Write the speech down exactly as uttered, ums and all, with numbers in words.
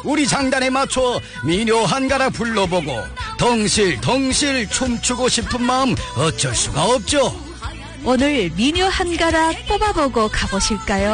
우리 장단에 맞춰 미녀 한 가락 불러보고 덩실 덩실 춤추고 싶은 마음 어쩔 수가 없죠. 오늘 미녀 한 가락 뽑아보고 가보실까요?